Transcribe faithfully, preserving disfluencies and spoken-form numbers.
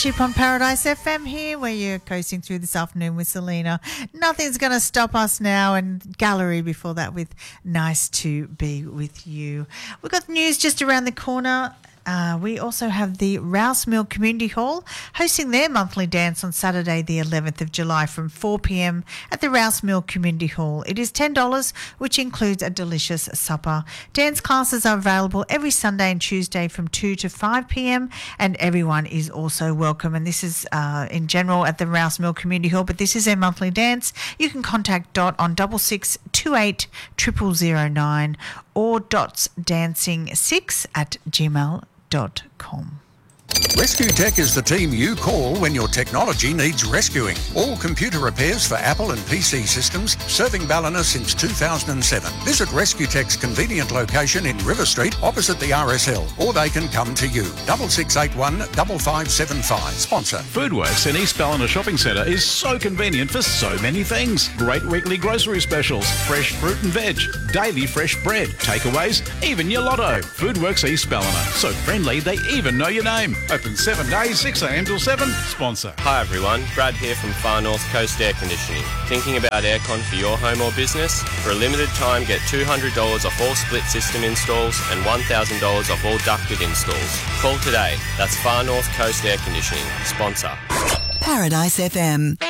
Chip on Paradise F M here, where you're coasting through this afternoon with Selena. Nothing's going to stop us now, and Gallery before that with Nice to Be With You. We've got news just around the corner. Uh, we also have the Rouse Mill Community Hall hosting their monthly dance on Saturday the eleventh of July from four p.m. at the Rouse Mill Community Hall. It is ten dollars, which includes a delicious supper. Dance classes are available every Sunday and Tuesday from two to five p.m. and everyone is also welcome. And this is uh, in general at the Rouse Mill Community Hall, but this is their monthly dance. You can contact Dot on double six two eight triple zero nine or dots dancing six at gmail dot com. Rescue Tech is the team you call when your technology needs rescuing. All computer repairs for Apple and P C systems, serving Ballina since two thousand seven. Visit Rescue Tech's convenient location in River Street opposite the R S L, or they can come to you. double six eight one five five seven five. Sponsor. Foodworks in East Ballina Shopping Centre is so convenient for so many things. Great weekly grocery specials, fresh fruit and veg, daily fresh bread, takeaways, even your lotto. Foodworks East Ballina. So friendly they even know your name. Open seven days, six a.m. till seven. Sponsor. Hi everyone, Brad here from Far North Coast Air Conditioning. Thinking about aircon for your home or business? For a limited time, get two hundred dollars off all split system installs and one thousand dollars off all ducted installs. Call today. That's Far North Coast Air Conditioning. Sponsor. Paradise F M.